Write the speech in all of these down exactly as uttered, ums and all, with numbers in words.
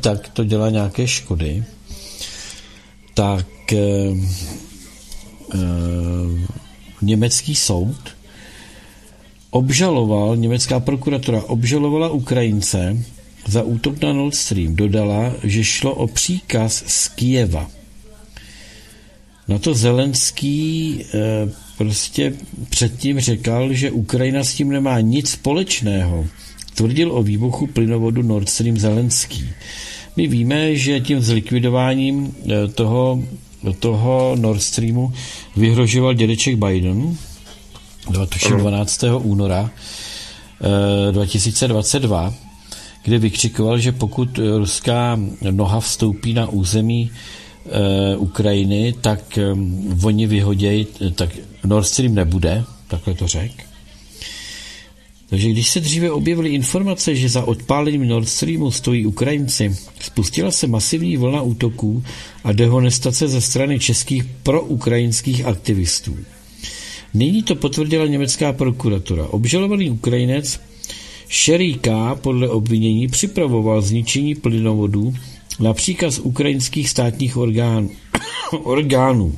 tak to dělá nějaké škody, tak eh, eh, německý soud obžaloval, německá prokuratura obžalovala Ukrajince za útok na Nord Stream. Dodala, že šlo o příkaz z Kyjeva. Na to Zelenský eh, prostě předtím řekl, že Ukrajina s tím nemá nic společného. Tvrdil o výbuchu plynovodu Nord Stream Zelenský. My víme, že tím zlikvidováním eh, toho, toho Nord Streamu vyhrožoval dědeček Biden dvanáctého února eh, dva tisíce dvacet dva, kde vykřikoval, že pokud ruská noha vstoupí na území e, Ukrajiny, tak e, oni vyhodějí, tak Nord Stream nebude, takhle to řekl. Takže když se dříve objevily informace, že za odpálením Nord Streamu stojí Ukrajinci, spustila se masivní vlna útoků a dehonestace ze strany českých proukrajinských aktivistů. Nyní to potvrdila německá prokuratura. Obžalovaný Ukrajinec Šeríka podle obvinění připravoval zničení plynovodů na příkaz ukrajinských státních orgánů. orgánů.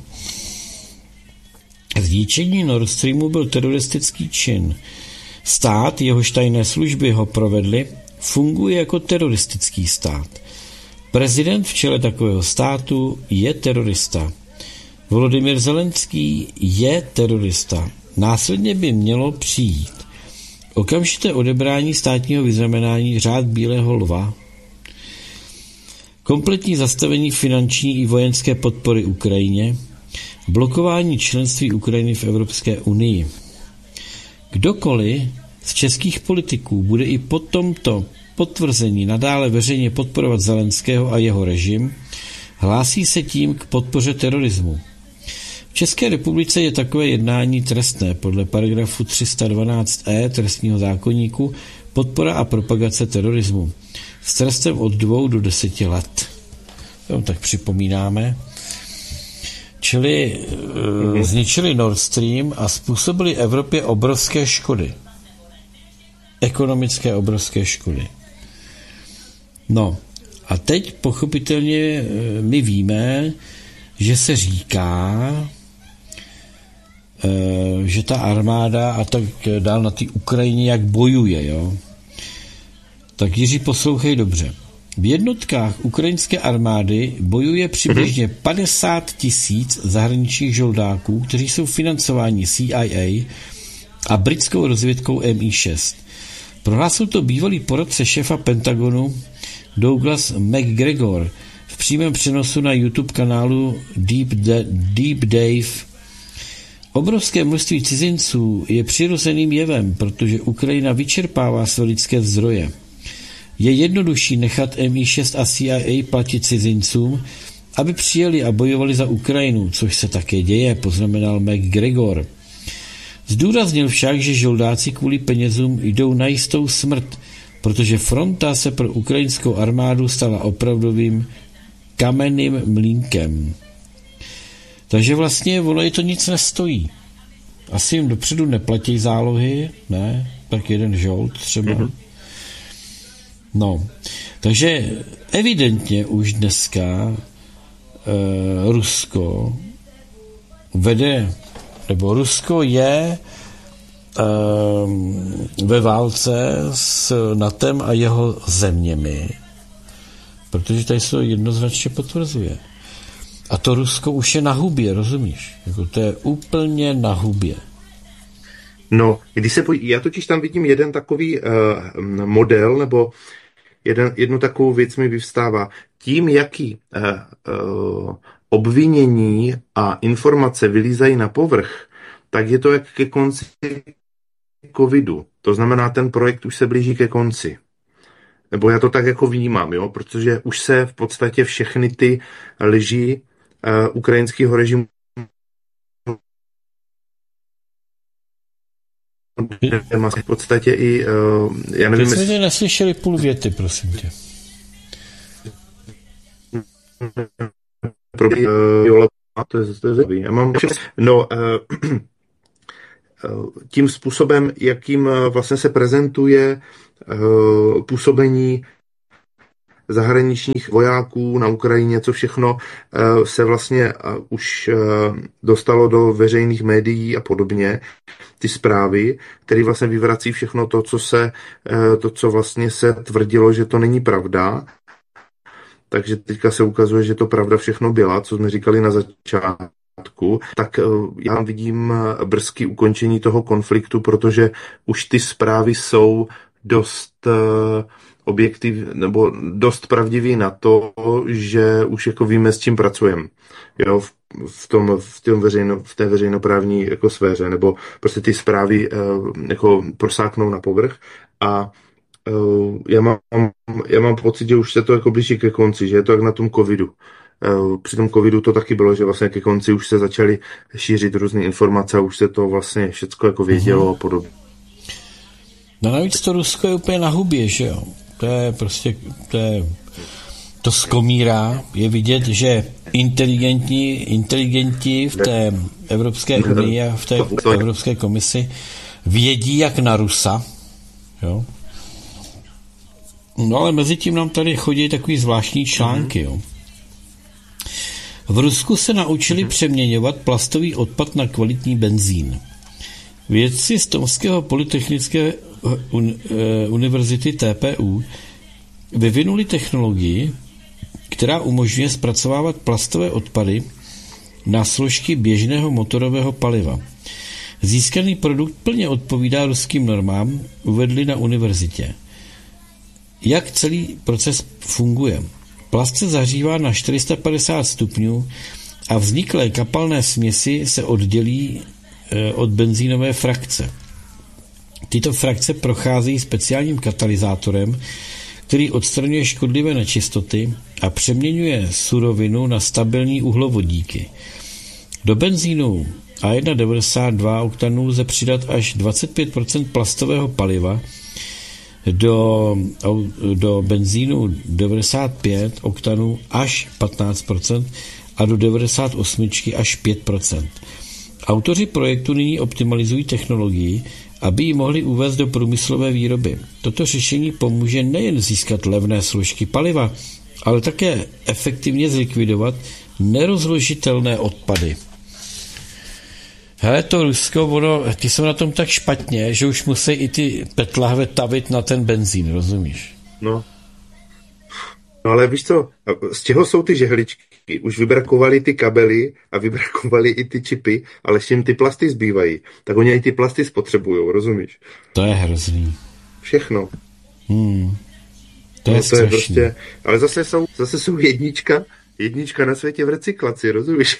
Zničení Nord Streamu byl teroristický čin. Stát, jehož tajné služby ho provedly, funguje jako teroristický stát. Prezident v čele takového státu je terorista. Volodymyr Zelenský je terorista. Následně by mělo přijít okamžité odebrání státního vyznamenání Řád bílého lva, kompletní zastavení finanční i vojenské podpory Ukrajině, blokování členství Ukrajiny v Evropské unii. Kdokoliv z českých politiků bude i po tomto potvrzení nadále veřejně podporovat Zelenského a jeho režim, hlásí se tím k podpoře terorismu. V České republice je takové jednání trestné podle paragrafu tři sta dvanáct e trestního zákoníku podpora a propagace terorismu s trestem od dvou do deseti let. No, tak připomínáme. Čili mm-hmm. zničili Nord Stream a způsobili Evropě obrovské škody. Ekonomické obrovské škody. No a teď pochopitelně my víme, že se říká, že ta armáda a tak dál na té Ukrajině jak bojuje, jo. Tak Jiří, poslouchej dobře. V jednotkách ukrajinské armády bojuje přibližně padesát tisíc zahraničních žoldáků, kteří jsou financováni C I A a britskou rozvědkou M I šest. Prohlásil to bývalý poradce šéfa Pentagonu Douglas McGregor v přímém přenosu na YouTube kanálu Deep, da- Deep Dave. Obrovské množství cizinců je přirozeným jevem, protože Ukrajina vyčerpává své lidské zdroje. Je jednodušší nechat M I šest a C I A platit cizincům, aby přijeli a bojovali za Ukrajinu, což se také děje, poznamenal McGregor. Zdůraznil však, že žoldáci kvůli penězům jdou na jistou smrt, protože fronta se pro ukrajinskou armádu stala opravdovým kamenným mlýnkem. Takže vlastně ono je to nic nestojí. Asi jim dopředu neplatí zálohy, ne? Tak jeden žold třeba. Mm-hmm. No, takže evidentně už dneska e, Rusko vede, nebo Rusko je e, ve válce s NATOem a jeho zeměmi, protože tady se to jednoznačně potvrzuje. A to Rusko už je na hubě, rozumíš? Jako to je úplně na hubě. No, když se poj- já totiž tam vidím jeden takový uh, model, nebo jeden, jednu takovou věc mi vyvstává. Tím, jaký uh, uh, obvinění a informace vylízají na povrch, tak je to jak ke konci covidu. To znamená, ten projekt už se blíží ke konci. Nebo já to tak jako vnímám, jo? Protože už se v podstatě všechny ty lži uh, ukrajinského režimu v podstatě i, uh, já nevím... Teď jsme neslyšeli půl věty, prosím tě. To je, to je zajímavý. Já mám... No, uh, tím způsobem, jakým vlastně se prezentuje uh, působení zahraničních vojáků na Ukrajině, co všechno se vlastně už dostalo do veřejných médií a podobně, ty zprávy, které vlastně vyvrací všechno to, co se, to, co vlastně se tvrdilo, že to není pravda. Takže teďka se ukazuje, že to pravda všechno byla, co jsme říkali na začátku. Tak já vidím brzký ukončení toho konfliktu, protože už ty zprávy jsou dost objektiv, nebo dost pravdivý na to, že už jako víme, s čím pracujeme. Jo, v, v, tom, v, tom veřejno, v té veřejnoprávní jako sféře, nebo prostě ty zprávy jako prosáknou na povrch a Uh, já, mám, já mám pocit, že už se to jako blíží ke konci, že je to jak na tom covidu. Uh, při tom covidu to taky bylo, že vlastně ke konci už se začaly šířit různé informace a už se to vlastně všecko jako vědělo a podobně. No navíc to Rusko je úplně na hubě, že jo? To je prostě, to je, to skomírá. Je vidět, že inteligentní, inteligenti v té Evropské unii a v té Evropské komisi vědí jak na Rusa, jo? No ale mezi tím nám tady chodí takový zvláštní články. Jo. V Rusku se naučili přeměňovat plastový odpad na kvalitní benzín. Vědci z Tomského polytechnické univerzity T P U vyvinuli technologii, která umožňuje zpracovávat plastové odpady na složky běžného motorového paliva. Získaný produkt plně odpovídá ruským normám, uvedli na univerzitě. Jak celý proces funguje? Plast se zahřívá na čtyři sta padesát stupňů a vzniklé kapalné směsi se oddělí e, od benzínové frakce. Tyto frakce procházejí speciálním katalyzátorem, který odstraňuje škodlivé nečistoty a přeměňuje surovinu na stabilní uhlovodíky. Do benzínu A jedna devadesát dva oktanů lze přidat až dvacet pět procent plastového paliva, do, do benzínu devadesát pět oktanů až patnáct procent a do devadesát osm až pět procent. Autoři projektu nyní optimalizují technologii, aby ji mohli uvést do průmyslové výroby. Toto řešení pomůže nejen získat levné složky paliva, ale také efektivně zlikvidovat nerozložitelné odpady. Hele, to Rusko, ono, ty jsou na tom tak špatně, že už musí i ty petlahve tavit na ten benzín, rozumíš? No. No ale víš co, z čeho jsou ty žehličky? Už vybrakovali ty kabely a vybrakovali i ty čipy, ale s čím ty plasty zbývají. Tak oni i ty plasty spotřebujou, rozumíš? To je hrozný. Všechno. Hmm. To je no, to je prostě, strašný. ale zase jsou, zase jsou jednička, jednička na světě v recyklaci, rozumíš?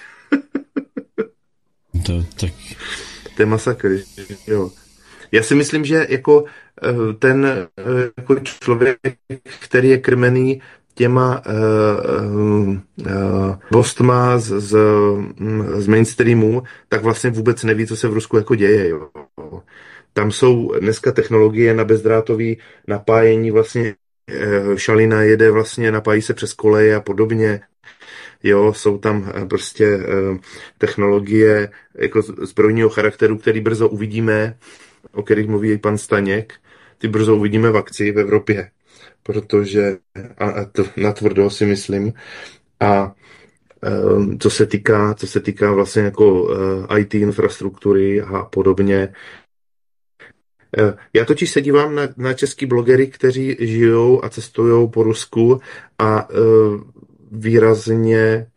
To, tak... to je masakr, jo. Já si myslím, že jako ten jako člověk, který je krmený těma uh, uh, bostma z, z, z mainstreamu, tak vlastně vůbec neví, co se v Rusku jako děje. Jo. Tam jsou dneska technologie na bezdrátový napájení, vlastně uh, šalina jede, vlastně napájí se přes koleje a podobně. Jo, jsou tam prostě uh, technologie jako zbrojního charakteru, který brzo uvidíme, o kterých mluví i pan Staněk. Ty brzo uvidíme v akci v Evropě, protože a, a to natvrdo si myslím. A um, co se týká, co se týká vlastně jako uh, í té infrastruktury a podobně. Uh, já totiž se dívám na, na český blogery, kteří žijou a cestují po Rusku a uh, výrazně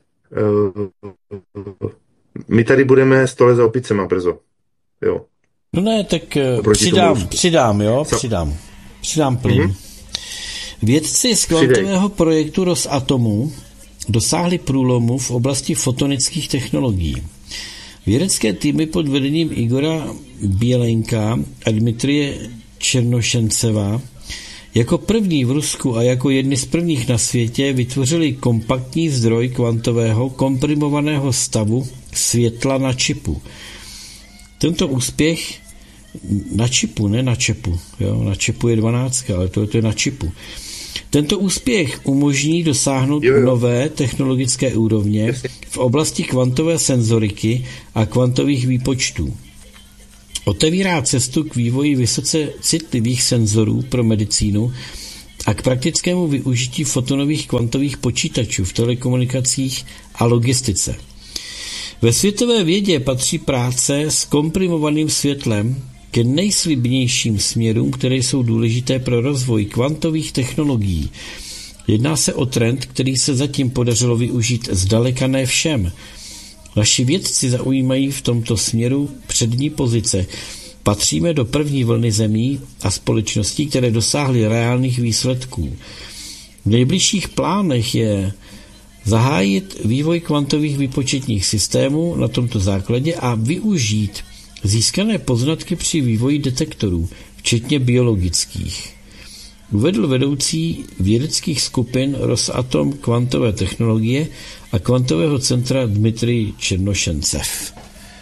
uh, my tady budeme stole za opicema brzo. Jo. No ne, tak Oproti přidám, přidám, jo, přidám. Přidám plyn. Mm-hmm. Vědci z kvantového projektu Rosatomu dosáhli průlomu v oblasti fotonických technologií. Vědecké týmy pod vedením Igora Bělenka a Dmitrie Černošenceva jako první v Rusku a jako jedni z prvních na světě vytvořili kompaktní zdroj kvantového komprimovaného stavu světla na čipu. Tento úspěch na čipu, ne na čepu, jo, na čepu je dvanáct, ale to, to je na čipu. Tento úspěch umožní dosáhnout jo, jo. nové technologické úrovně v oblasti kvantové senzoriky a kvantových výpočtů. Otevírá cestu k vývoji vysoce citlivých senzorů pro medicínu a k praktickému využití fotonových kvantových počítačů v telekomunikacích a logistice. Ve světové vědě patří práce s komprimovaným světlem ke nejslibnějším směrům, které jsou důležité pro rozvoj kvantových technologií. Jedná se o trend, který se zatím podařilo využít zdaleka ne všem. Naši vědci zaujímají v tomto směru přední pozice. Patříme do první vlny zemí a společností, které dosáhly reálných výsledků. V nejbližších plánech je zahájit vývoj kvantových výpočetních systémů na tomto základě a využít získané poznatky při vývoji detektorů, včetně biologických. Uvedl vedoucí vědeckých skupin Rosatom kvantové technologie a kvantového centra Dmitrij Černošencev.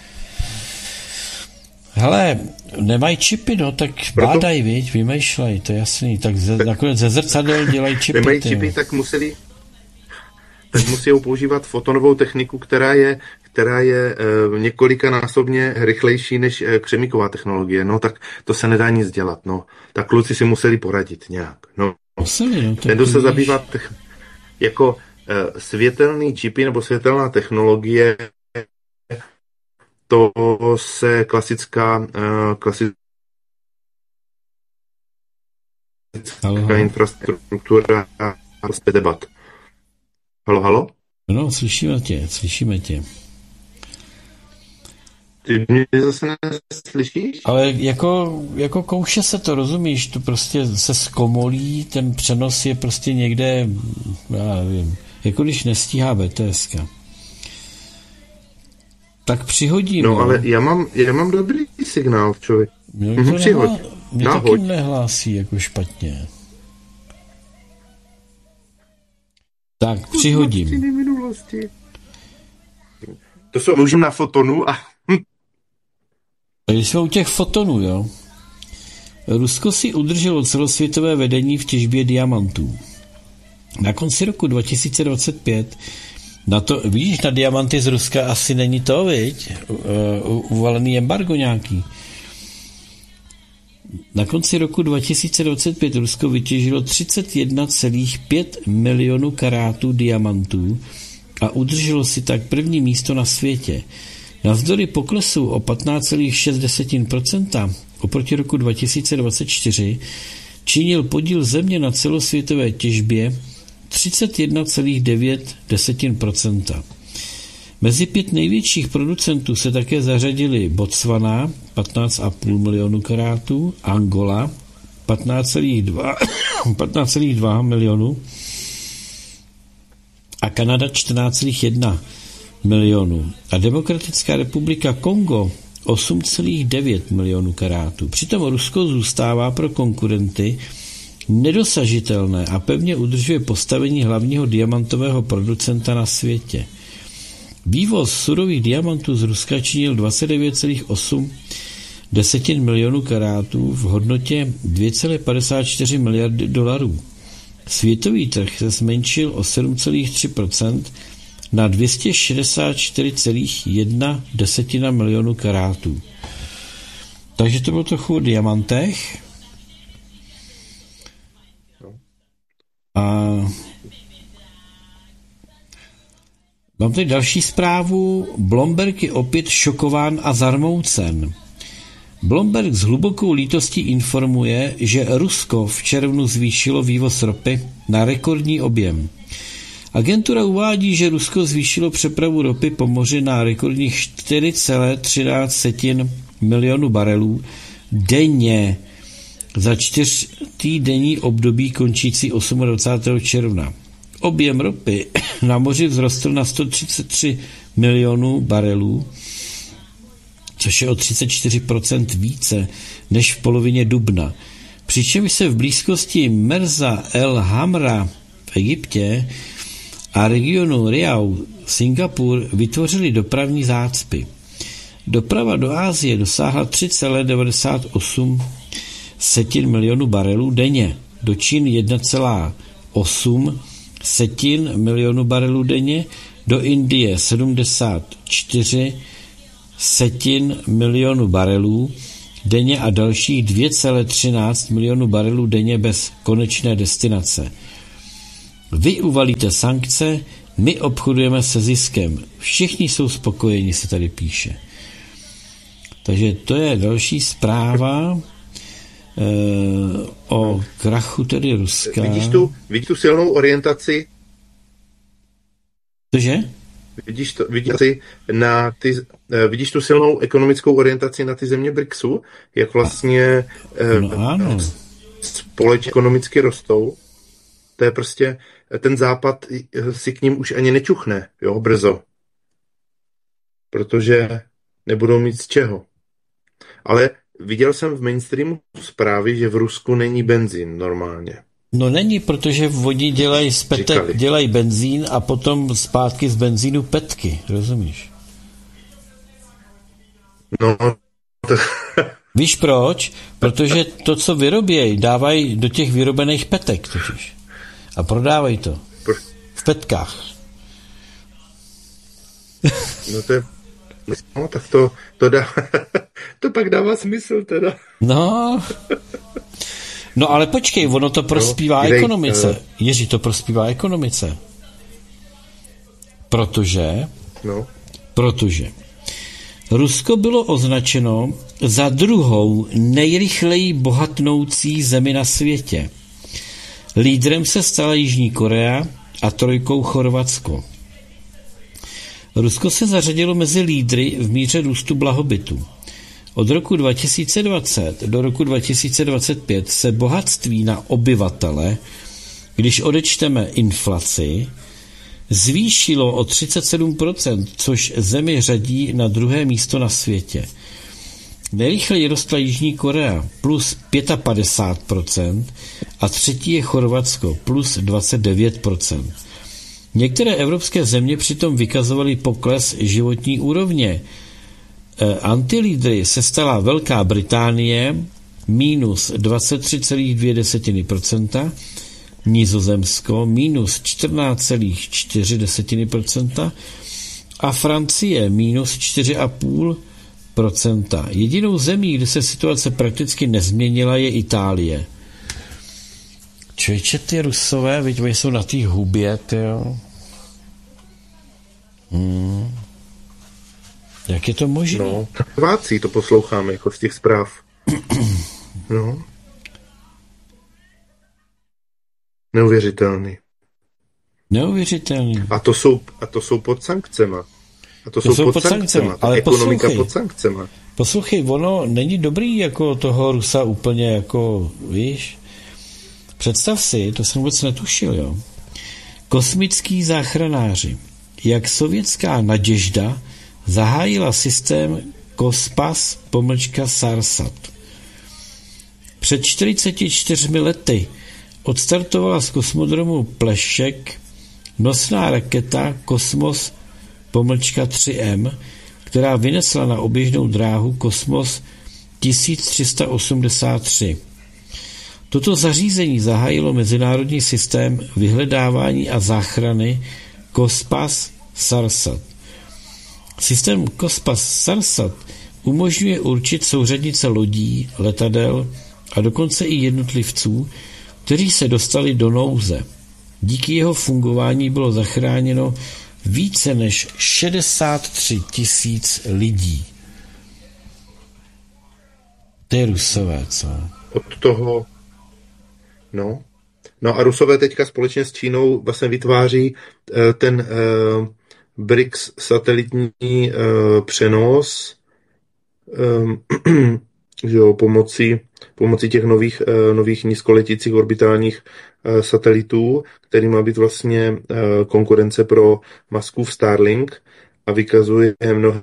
Hele, nemají čipy, no, tak bádaj, viď, vymýšlej, to je jasný, tak ze, nakonec ze zrcadel dělají čipy. Nemají čipy, tak museli, tak musí používat fotonovou techniku, která je, která je e, několikanásobně rychlejší než e, křemíková technologie, no, tak to se nedá nic dělat, no, tak kluci si museli poradit nějak, no. Museli, no, ten, kdo se zabývá tech, jako e, světelný čipy nebo světelná technologie, to se klasická, uh, klasická halo, infrastruktura a prostě debat. Halo, halo? No, slyšíme tě, slyšíme tě. Ty mě zase neslyšíš? Ale jako, jako kouše se to, rozumíš, to prostě se zkomolí, ten přenos je prostě někde, já nevím, jako když nestíhá BTSka. Tak přihodím. No, ale já mám, já mám dobrý signál, člověk. Mě to Přihoď. Nehla, mě taky nehlásí jako špatně. Tak, přihodím. To jsou můžeme na fotonu a... Když jsme u těch fotonů, jo. Rusko si udrželo celosvětové vedení v těžbě diamantů. Na konci roku dva tisíce dvacet pět na to, vidíš, na diamanty z Ruska asi není to, viď? Uvalený embargo nějaký. Na konci roku dva tisíce dvacet pět Rusko vytěžilo třicet jedna celá pět milionů karátů diamantů a udrželo si tak první místo na světě. Navzdory poklesu o patnáct celá šest procenta oproti roku dva tisíce dvacet čtyři činil podíl země na celosvětové těžbě třicet jedna celá devět procenta. Mezi pět největších producentů se také zařadili Botswana patnáct celá pět milionu karátů, Angola patnáct celá dva milionu a Kanada čtrnáct celá jedna milionu a Demokratická republika Kongo osm celá devět milionu karátů. Přitom Rusko zůstává pro konkurenty nedosažitelné a pevně udržuje postavení hlavního diamantového producenta na světě. Vývoz surových diamantů z Ruska činil dvacet devět celá osm milionů karátů v hodnotě dvě celá padesát čtyři miliardy dolarů. Světový trh se zmenšil o sedm celá tři procenta na dvě stě šedesát čtyři celá jedna milionu karátů. Takže to bylo trochu o diamantech. A mám tady další zprávu. Bloomberg je opět šokován a zarmoucen. Bloomberg s hlubokou lítostí informuje, že Rusko v červnu zvýšilo vývoz ropy na rekordní objem. Agentura uvádí, že Rusko zvýšilo přepravu ropy po moři na rekordních čtyři celá třináct milionu barelů denně za čtyřtýdenní období končící dvacátého osmého června. Objem ropy na moři vzrostl na sto třicet tři milionů barelů, což je o třicet čtyři procent více než v polovině dubna. Přičemž se v blízkosti Merza el Hamra v Egyptě a regionu Riau Singapur vytvořily dopravní zácpy. Doprava do Asie dosáhla tři celá devadesát osm milionu barelů denně, do Číny jedna celá osm milionu barelů denně, do Indie sedmdesát čtyři milionu barelů denně a dalších dvě celá třináct milionů barelů denně bez konečné destinace. Vy uvalíte sankce, my obchodujeme se ziskem. Všichni jsou spokojeni, se tady píše. Takže to je další zpráva e, o krachu tedy Ruska. Vidíš tu, vidíš tu silnou orientaci? Cože? Vidíš, to, vidíš, na ty, vidíš tu silnou ekonomickou orientaci na ty země BRICSu, jak vlastně no, ano. společně ekonomicky rostou. To je prostě, ten západ si k ním už ani nečuchne, jo, brzo. Protože nebudou mít z čeho. Ale viděl jsem v mainstreamu zprávy, že v Rusku není benzín normálně. No není, protože oni dělají z petek, dělají benzín a potom zpátky z benzínu petky, rozumíš? No, to... Víš proč? Protože to, co vyrobějí, dávají do těch vyrobených petek totiž. A prodávají to. V petkách. No to je... No, tak to, to dá... to pak dává smysl teda. No... No ale počkej, ono to prospívá no, ekonomice. Uh... Jiří, to prospívá ekonomice. Protože... No. Protože... Rusko bylo označeno za druhou nejrychleji bohatnoucí zemi na světě. Lídrem se stala Jižní Korea a trojkou Chorvatsko. Rusko se zařadilo mezi lídry v míře růstu blahobytu. Od roku dva tisíce dvacet do roku dva tisíce dvacet pět se bohatství na obyvatele, když odečteme inflaci, zvýšilo o třicet sedm procent, což zemi řadí na druhé místo na světě. Nejrychleji rostla Jižní Korea plus padesát pět procent a třetí je Chorvatsko plus dvacet devět procent. Některé evropské země přitom vykazovaly pokles životní úrovně. Antilídry se stala Velká Británie minus dvacet tři celá dvě procenta, Nizozemsko minus čtrnáct celá čtyři procenta a Francie minus čtyři celá pět procenta. Jedinou zemí, kde se situace prakticky nezměnila, je Itálie. Člověče, ty Rusové, viď, oni jsou na té hubě, tyjo. Hmm. Jak je to možné? No, Chorváci to posloucháme jako z těch zpráv. No. Neuvěřitelný. Neuvěřitelný. A to jsou, a to jsou pod sankcema. A to, to jsou, jsou pod, pod sankcema. sankcema. Ale ekonomika poslouchej, pod sankcema. Poslouchej, ono není dobrý jako toho Rusa úplně jako, víš? Představ si, to jsem vůbec netušil, jo. Kosmický záchranáři. Jak sovětská Naděžda zahájila systém Kospas pomlčka Sarsat. Před čtyřiceti čtyřmi lety odstartovala z kosmodromu Plešek nosná raketa Kosmos pomlčka tři M, která vynesla na oběžnou dráhu Kosmos tisíc tři sta osmdesát tři. Toto zařízení zahájilo mezinárodní systém vyhledávání a záchrany Kospas Sarsat. Systém Kospas Sarsat umožňuje určit souřadnice lodí, letadel a dokonce i jednotlivců, kteří se dostali do nouze. Díky jeho fungování bylo zachráněno více než šedesát tři tisíc lidí. To je Rusové, co? Od toho, no. No a Rusové teďka společně s Čínou vlastně vytváří uh, ten uh, BRICS satelitní uh, přenos um, že jo, pomocí, pomocí těch nových, uh, nových nízkoletících orbitálních uh, satelitů, který má být vlastně uh, konkurence pro Muskův Starlink a vykazuje mnohem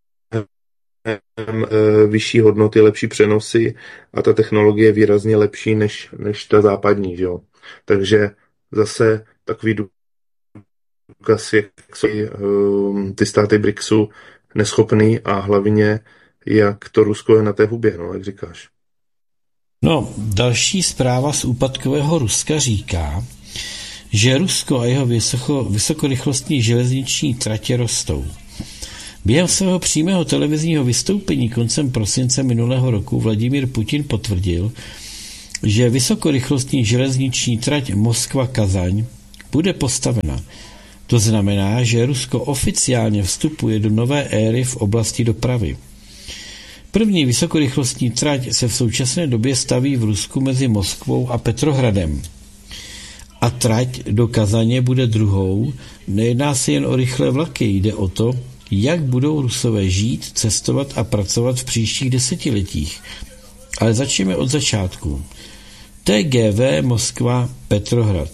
vyšší hodnoty, lepší přenosy a ta technologie je výrazně lepší než, než ta západní. Jo. Takže zase takový důkaz, jak jsou ty státy BRICSu neschopný a hlavně jak to Rusko je na té hubě, no, jak říkáš. No, další zpráva z úpadkového Ruska říká, že Rusko a jeho vysoko, vysokorychlostní železniční tratě rostou. Během svého přímého televizního vystoupení koncem prosince minulého roku Vladimír Putin potvrdil, že vysokorychlostní železniční trať Moskva-Kazaň bude postavena. To znamená, že Rusko oficiálně vstupuje do nové éry v oblasti dopravy. První vysokorychlostní trať se v současné době staví v Rusku mezi Moskvou a Petrohradem. A trať do Kazaně bude druhou. Nejedná se jen o rychlé vlaky, jde o to, jak budou Rusové žít, cestovat a pracovat v příštích desetiletích. Ale začneme od začátku. T G V Moskva Petrohrad.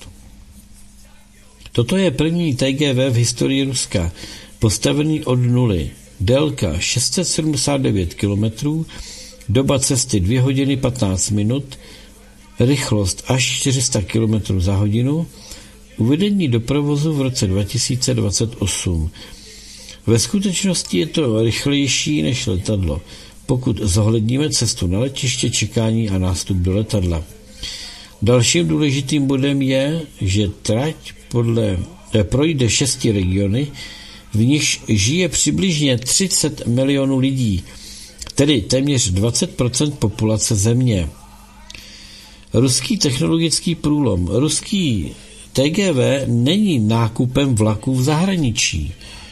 Toto je první T G V v historii Ruska, postavený od nuly. Délka šest set sedmdesát devět kilometrů, doba cesty dvě hodiny patnáct minut, rychlost až čtyři sta kilometrů za hodinu, uvedení do provozu v roce dva tisíce dvacet osm. Ve skutečnosti je to rychlejší než letadlo, pokud zohledníme cestu na letiště, čekání a nástup do letadla. Dalším důležitým bodem je, že trať podle, eh, projde šesti regiony, v nichž žije přibližně třicet milionů lidí, tedy téměř dvacet procent populace země. Ruský technologický průlom. Ruský T G V není nákupem vlaků v zahraničí.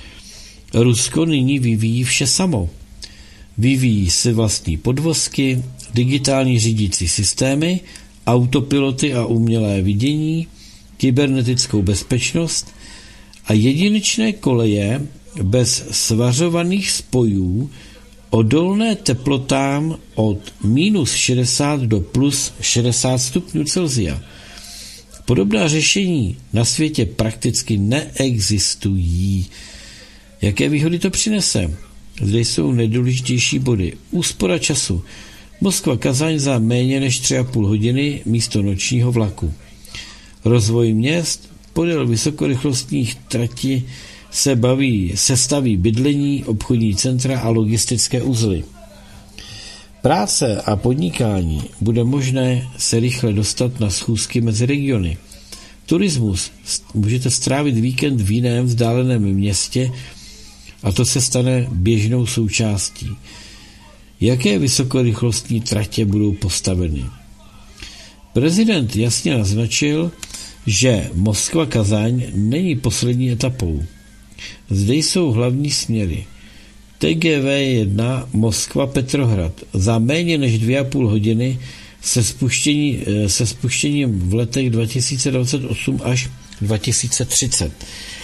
Rusko nyní vyvíjí vše samo. Vyvíjí si vlastní podvozky, digitální řídící systémy, autopiloty a umělé vidění, kybernetickou bezpečnost a jedinečné koleje bez svařovaných spojů, odolné teplotám od minus šedesát do plus šedesát stupňů Celsia. Podobná řešení na světě prakticky neexistují. Jaké výhody to přinese? Zde jsou nejdůležitější body. Úspora času. Moskva-Kazaň za méně než tři a půl hodiny místo nočního vlaku. Rozvoj měst podél vysokorychlostních trati se baví, sestaví bydlení, obchodní centra a logistické uzly. Práce a podnikání bude možné se rychle dostat na schůzky mezi regiony. Turismus. Můžete strávit víkend v jiném vzdáleném městě a to se stane běžnou součástí. Jaké vysokorychlostní tratě budou postaveny? Prezident jasně naznačil, že Moskva-Kazaň není poslední etapou. Zde jsou hlavní směry. T G V jedna Moskva-Petrohrad za méně než dvě a půl hodiny se, spuštění, se spuštěním v letech dva tisíce dvacet osm až dva tisíce třicet.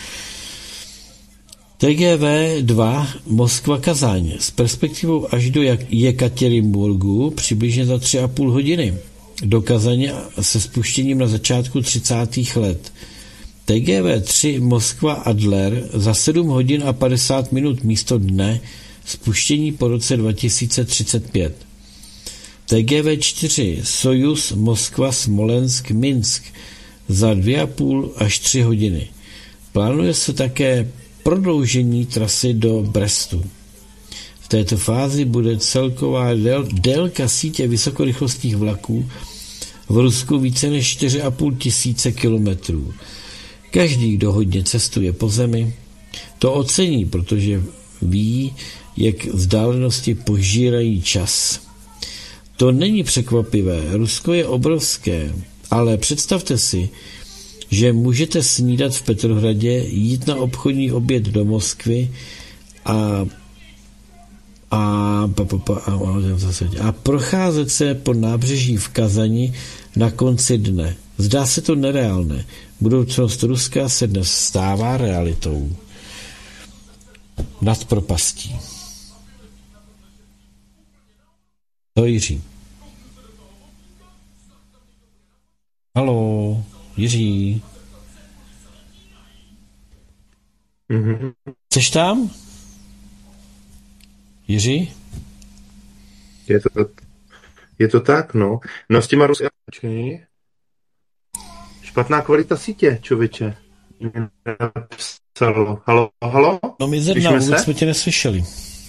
T G V dva Moskva-Kazaň s perspektivou až do Jekatěrinburgu přibližně za tři a půl hodiny. Do Kazaně se spuštěním na začátku třicátých let. T G V tři Moskva-Adler za sedm hodin a padesát minut místo dne, spuštění po roce dva tisíce třicet pět. T G V čtyři Sojuz Moskva-Smolensk-Minsk za dvě a půl až tři hodiny. Plánuje se také prodloužení trasy do Brestu. V této fázi bude celková dél, délka sítě vysokorychlostních vlaků v Rusku více než čtyři a půl tisíce kilometrů. Každý, kdo hodně cestuje po zemi, to ocení, protože ví, jak vzdálenosti požírají čas. To není překvapivé. Rusko je obrovské, ale představte si, že můžete snídat v Petrohradě, jít na obchodní oběd do Moskvy a a, pa, pa, pa, a, a procházet se po nábřeží v Kazani na konci dne. Zdá se to nereálné. Budoucnost Ruska se dnes stává realitou. Nad propastí. To Jiří. Haló, Jiří. Mm-hmm. Jseš tam? Jiří? Je to, je to tak, no. No s těma Rusy... Špatná kvalita sítě, člověče. Halo, halo? No my zedna, vůbec jsme tě neslyšeli.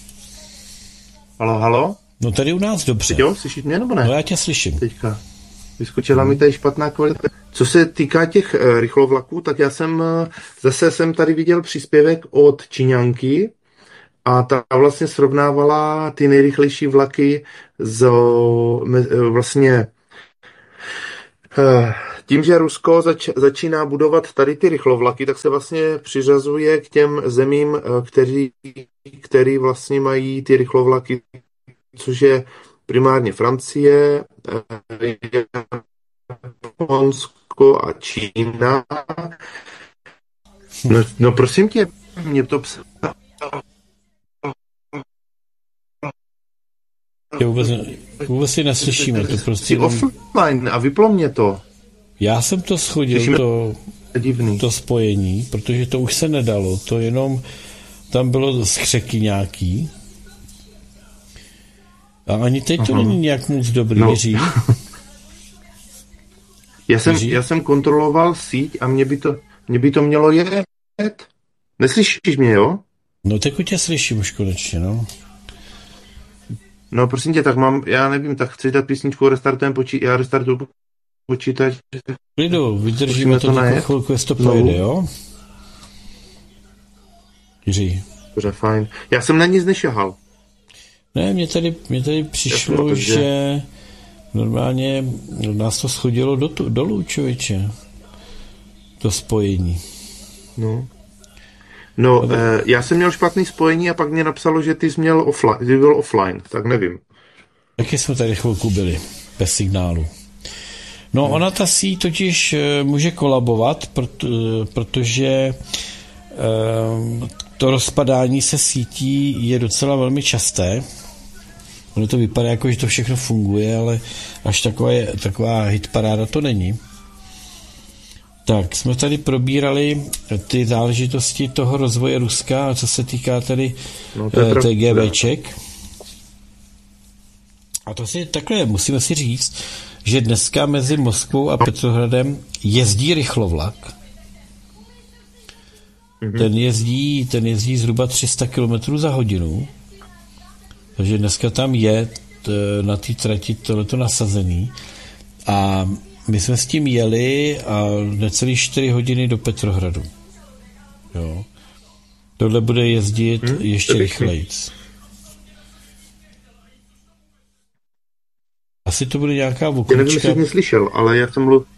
Halo, halo? No tady u nás dobře. Jo, slyšíš mě nebo ne? No já tě slyším. Teďka. Vyskočila hmm. mi tady špatná kvalita. Co se týká těch uh, rychlovlaků, tak já jsem uh, zase jsem tady viděl příspěvek od Číňanky a ta vlastně srovnávala ty nejrychlejší vlaky z vlastně tím, že Rusko zač- začíná budovat tady ty rychlovlaky, tak se vlastně přiřazuje k těm zemím, kteří, který vlastně mají ty rychlovlaky, což je primárně Francie, Japonsko a Čína. No, no prosím tě, mě to psal. Já vůbec, vůbec si neslyšíme. To prostě jsi offline a vyplo mě to. Já jsem to schodil, to, to spojení, protože to už se nedalo. To jenom, tam bylo skřeky nějaký. A ani teď to Aha. není nějak moc dobrý, no. Jiří. Já jsem, já jsem kontroloval síť a mě by to, mě by to mělo jet. Neslyšíš mě, jo? No teď tě slyším už konečně, no. No prosím tě, tak mám, já nevím, tak chci dát písničku, restartujem počítač, já restartuju počítač. Klidu, vydržíme to takovou chvilku, jestli to pojede, jo? Jiří. Dobře, fajn. Já jsem na nic nešahal. Ne, mně tady, mně tady přišlo, Jasně, že normálně nás to schodilo do, dolů, člověče. To spojení. No. No, no eh, já jsem měl špatný spojení a pak mě napsalo, že ty jsi měl offline, ty byl offline, tak nevím. Taky jsme tady chvilku byli, bez signálu. No, hmm. ona ta síť totiž může kolabovat, proto, protože to rozpadání se sítí je docela velmi časté. Ono to vypadá jako, že to všechno funguje, ale až taková, taková hitparáda to není. Tak, jsme tady probírali ty záležitosti toho rozvoje Ruska, co se týká tady no, TGVček. A to si takhle, musíme si říct, že dneska mezi Moskvou a Petrohradem jezdí rychlovlak. Mm-hmm. Ten jezdí, ten jezdí zhruba tři sta kilometrů za hodinu. Takže dneska tam je t, na té trati tohleto nasazený. A my jsme s tím jeli a necelý čtyři hodiny do Petrohradu. Jo. Tohle bude jezdit hmm, ještě rychlejc. Asi to bude nějaká okručka. Já nevím, jestli jsi neslyšel, ale já jsem mluv...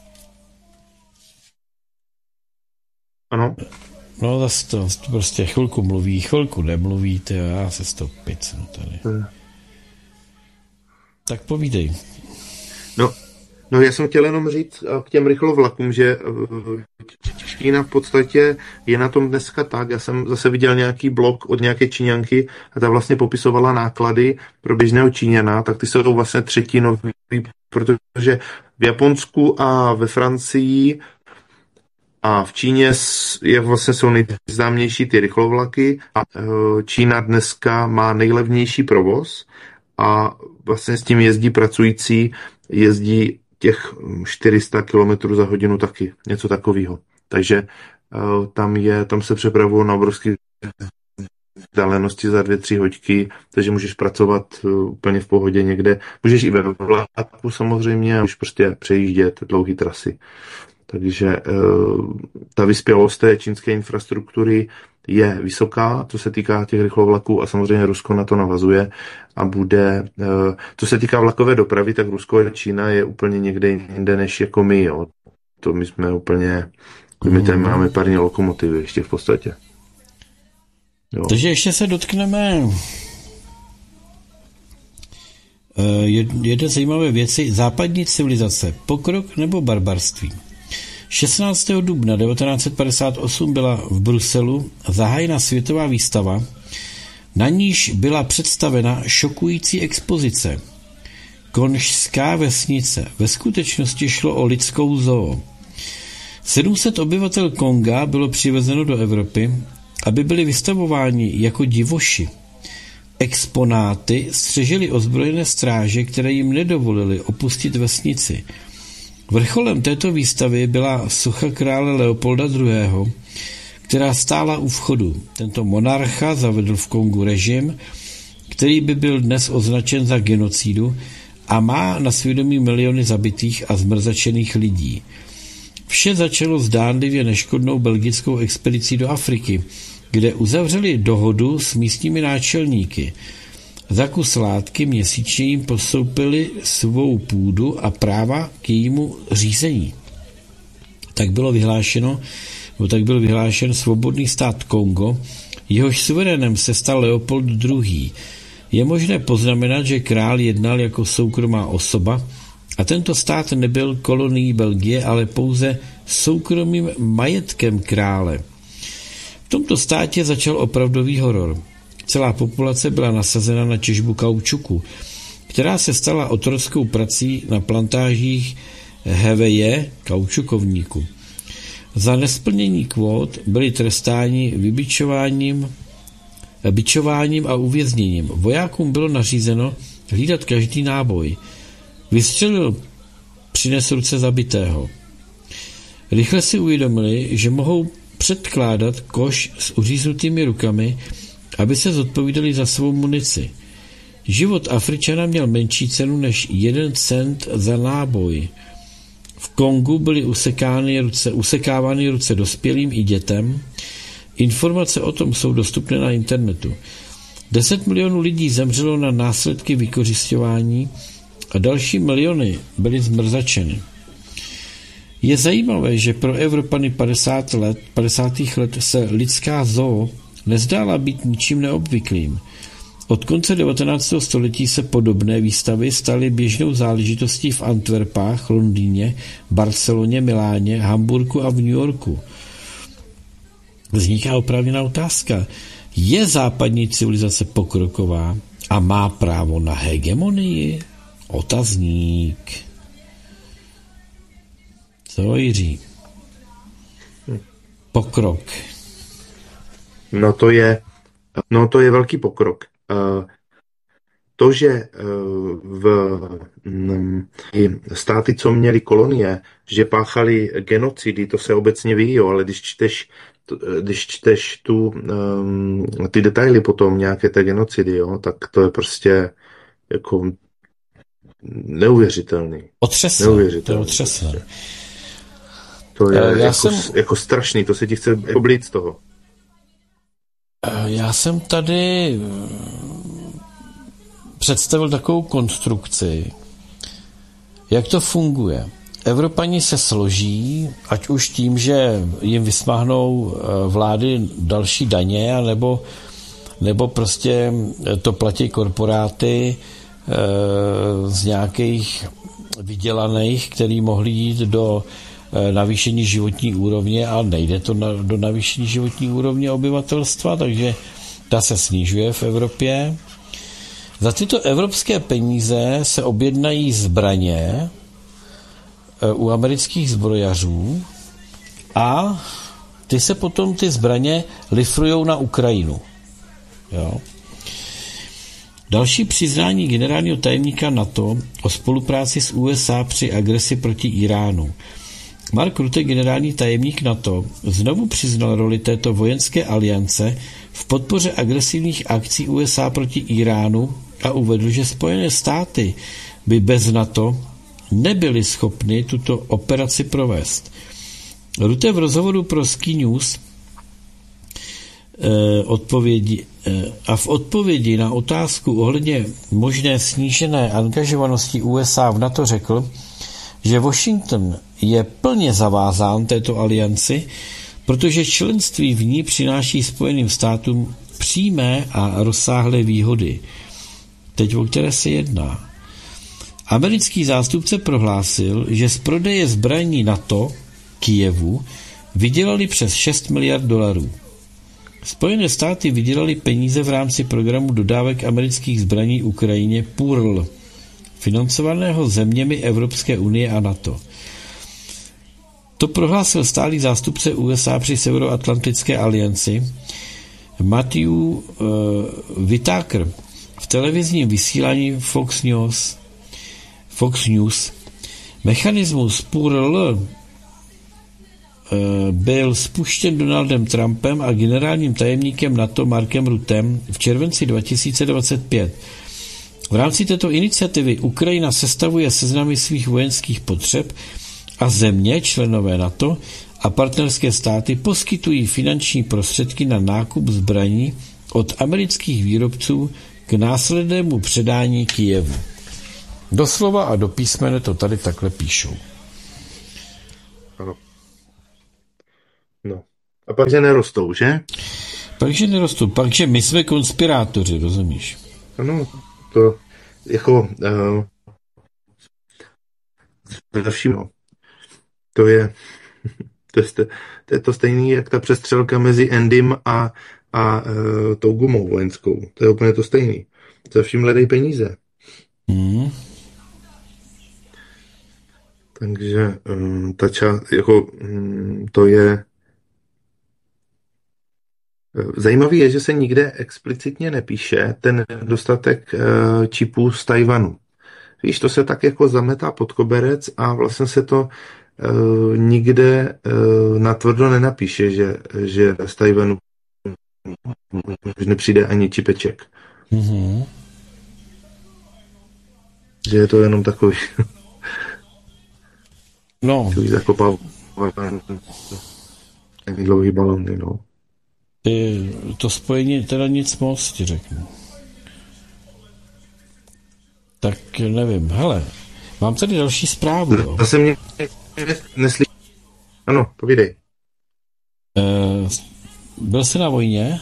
Ano? No zase to, to prostě chvilku mluví, chvilku nemluví, ty, já se s tou picnu tady. Hmm. Tak povídej. No, No já jsem chtěl jenom říct k těm rychlovlakům, že Čína v podstatě je na tom dneska tak, já jsem zase viděl nějaký blog od nějaké Číňanky a ta vlastně popisovala náklady pro běžného Číňana, tak ty jsou vlastně třetinový, protože v Japonsku a ve Francii a v Číně je vlastně jsou nejznámější ty rychlovlaky a Čína dneska má nejlevnější provoz a vlastně s tím jezdí pracující, jezdí těch čtyři sta kilometrů za hodinu taky, něco takového. Takže uh, tam je, tam se přepravují na obrovské vzdálenosti za dvě, tři hoďky, takže můžeš pracovat uh, úplně v pohodě někde. Můžeš i ve vlaku samozřejmě, a můžeš prostě přejíždět dlouhé trasy. Takže uh, ta vyspělost té čínské infrastruktury je vysoká, co se týká těch rychlovlaků a samozřejmě Rusko na to navazuje a bude, co se týká vlakové dopravy, tak Rusko a Čína je úplně někde jinde než jako my, jo. To my jsme úplně, my tady máme parní lokomotivy ještě v podstatě. Jo. Takže ještě se dotkneme jedné zajímavé věci, západní civilizace, pokrok nebo barbarství. šestnáctého dubna devatenáct set padesát osm byla v Bruselu zahájena světová výstava, na níž byla představena šokující expozice. Konžská vesnice. Ve skutečnosti šlo o lidskou zoo. sedm set obyvatel Konga bylo přivezeno do Evropy, aby byli vystavováni jako divoši. Exponáty střežily ozbrojené stráže, které jim nedovolily opustit vesnici. Vrcholem této výstavy byla socha krále Leopolda druhého., která stála u vchodu. Tento monarcha zavedl v Kongu režim, který by byl dnes označen za genocidu a má na svědomí miliony zabitých a zmrzačených lidí. Vše začalo zdánlivě neškodnou belgickou expedicí do Afriky, kde uzavřeli dohodu s místními náčelníky. Za kus látky měsíčně jim postoupili svou půdu a práva k jejímu řízení. Tak bylo vyhlášeno, nebo tak byl vyhlášen svobodný stát Kongo, jehož suverénem se stal Leopold druhý. Je možné poznamenat, že král jednal jako soukromá osoba a tento stát nebyl kolonií Belgie, ale pouze soukromým majetkem krále. V tomto státě začal opravdový horor. Celá populace byla nasazena na těžbu kaučuku, která se stala otrockou prací na plantážích heveje, kaučukovníku. Za nesplnění kvót byli trestáni vybičováním, bičováním a uvězněním. Vojákům bylo nařízeno hlídat každý náboj. Vystřelil, přines ruce zabitého. Rychle si uvědomili, že mohou předkládat koš s uříznutými rukami, aby se zodpovídali za svou munici. Život Afričana měl menší cenu než jeden cent za náboj. V Kongu byly usekány ruce, usekávány ruce dospělým i dětem. Informace o tom jsou dostupné na internetu. Deset milionů lidí zemřelo na následky vykořisťování a další miliony byly zmrzačeny. Je zajímavé, že pro Evropany padesát let, padesátých let se lidská zoo nezdála být ničím neobvyklým. Od konce devatenáctého století se podobné výstavy staly běžnou záležitostí v Antwerpách, Londýně, Barceloně, Miláně, Hamburku a v New Yorku. Vzniká oprávněná otázka. Je západní civilizace pokroková a má právo na hegemonii? Otazník. Co, Jiří? Pokrok. No to je, no to je velký pokrok. To, že v státy, co měly kolonie, že páchali genocidy, to se obecně ví, jo, ale když čteš, když čteš tu, ty detaily potom, nějaké té genocidy, jo, tak to je prostě jako neuvěřitelný. Otřesné. Neuvěřitelný. To je otřesné. To je Já jako, jsem... jako strašný, to se ti chce oblít z toho. Já jsem tady představil takovou konstrukci, jak to funguje. Evropani se složí, ať už tím, že jim vysmáhnou vlády další daně, nebo, nebo prostě to platí korporáty z nějakých vydělaných, který mohli jít do navýšení životní úrovně, ale nejde to na, do navýšení životní úrovně obyvatelstva, takže ta se snižuje v Evropě. Za tyto evropské peníze se objednají zbraně u amerických zbrojařů a ty se potom ty zbraně lifrujou na Ukrajinu. Jo. Další přiznání generálního tajemníka NATO o spolupráci s U S A při agresi proti Iránu. Mark Rutte, generální tajemník NATO, znovu přiznal roli této vojenské aliance v podpoře agresivních akcí U S A proti Iránu a uvedl, že Spojené státy by bez NATO nebyly schopny tuto operaci provést. Rutte v rozhovoru pro Sky News eh, odpovědi, eh, a v odpovědi na otázku ohledně možné snížené angažovanosti U S A v NATO řekl, že Washington je plně zavázán této alianci, protože členství v ní přináší Spojeným státům přímé a rozsáhlé výhody. Teď o které se jedná. Americký zástupce prohlásil, že z prodeje zbraní NATO Kyjevu vydělali přes šest miliard dolarů. Spojené státy vydělali peníze v rámci programu dodávek amerických zbraní Ukrajině P U R L, financovaného zeměmi Evropské unie a NATO. To prohlásil stálý zástupce U S A při Severoatlantické alianci Matthew uh, Whitaker v televizním vysílání Fox News. Fox News. Mechanismus P U R L uh, byl spuštěn Donaldem Trumpem a generálním tajemníkem NATO Markem Ruttem v červenci dva tisíce dvacet pět. V rámci této iniciativy Ukrajina sestavuje seznamy svých vojenských potřeb a země, členové NATO, a partnerské státy poskytují finanční prostředky na nákup zbraní od amerických výrobců k následnému předání Kyjevu. Doslova a do písmene to tady takhle píšou. Ano. No. A pak, že nerostou, že? Pak, že nerostou. Pak, že my jsme konspirátoři, rozumíš? Ano, to jako uh, no. To je to je, to je to stejný, jak ta přestřelka mezi Endym a, a uh, tou gumou vojenskou. To je úplně to stejný. Za vším hledají peníze. Mm. Takže um, ta část, jako um, to je zajímavý je, že se nikde explicitně nepíše ten dostatek uh, čipů z Tajvanu. Víš, to se tak jako zametá pod koberec a vlastně se to uh, nikde uh, natvrdo nenapíše, že, že z Tajvanu nepřijde ani čipeček. Mm-hmm. Že je to jenom takový no. zakopal dlouhý balony, no. To spojení teda nic moc, ti řeknu. Tak nevím, hele, mám tady další zprávu. Jo. Zase mě neslyší. Ano, povídej. Uh, byl jsi na vojně?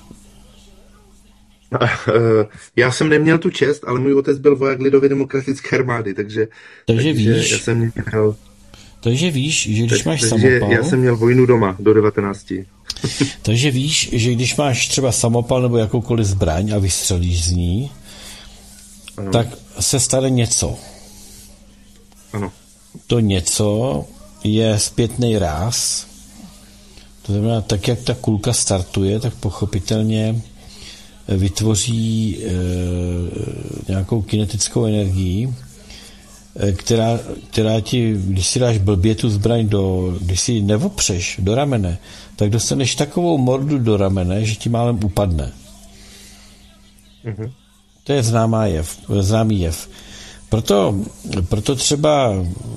Já jsem neměl tu čest, ale můj otec byl voják Lidově demokratické armády, takže, takže, takže víš, já jsem měl... Takže víš, že když tak, máš takže samopal... já jsem měl vojnu doma do devatenácti. Takže víš, že když máš třeba samopal nebo jakoukoliv zbraň a vystřelíš z ní, ano. tak se stane něco. Ano. To něco je zpětný ráz. To znamená, tak jak ta kulka startuje, tak pochopitelně vytvoří e, nějakou kinetickou energii, e, která, která ti, když si dáš blbě tu zbraň do, když si ji nevopřeš do ramene, tak dostaneš takovou mordu do ramene, že ti málem upadne. Mm-hmm. To je známá jev, známý jev. Proto, proto třeba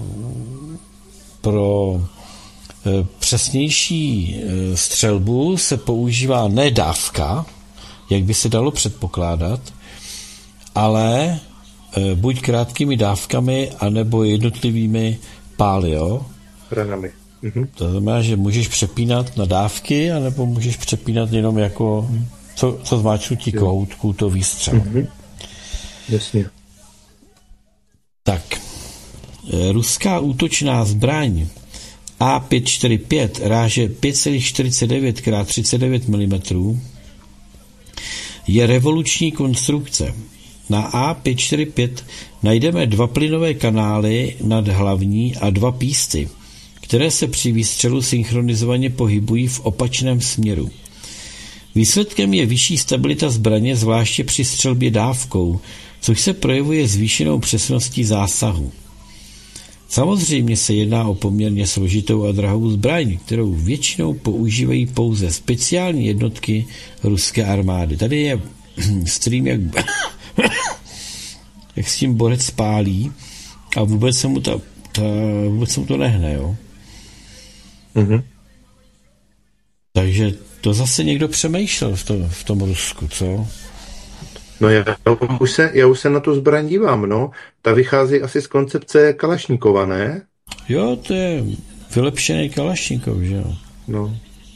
pro e, přesnější e, střelbu se používá ne dávka, jak by se dalo předpokládat, ale e, buď krátkými dávkami, anebo jednotlivými pály, jo? Ranami. Mhm. To znamená, že můžeš přepínat na dávky, anebo můžeš přepínat jenom jako co, co zmáčnutí kohoutku, to výstřel. Mhm. Jasně. Tak. E, ruská útočná zbraň A pět čtyřicet pět ráže pět celá čtyřicet devět krát třicet devět milimetrů je revoluční konstrukce. Na A pět čtyřicet pět najdeme dva plynové kanály nad hlavní a dva písty, které se při výstřelu synchronizovaně pohybují v opačném směru. Výsledkem je vyšší stabilita zbraně, zvláště při střelbě dávkou, což se projevuje zvýšenou přesností zásahu. Samozřejmě se jedná o poměrně složitou a drahou zbraň, kterou většinou používají pouze speciální jednotky ruské armády. Tady je stream, jak, jak s tím borec spálí a vůbec se mu, ta, ta, vůbec se mu to nehne, jo? Mm-hmm. Takže to zase někdo přemýšlel v tom, v tom Rusku, co? No já, já, už se, já už se na tu zbraň dívám, no. Ta vychází asi z koncepce Kalašníkova, ne? Jo, to je vylepšený Kalašníkov, že jo? No.